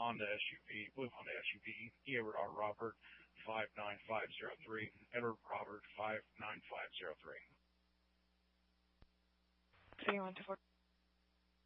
Honda SUV, blue Honda SUV, Edward R. Robert 59503, Edward Robert 59503. 3124.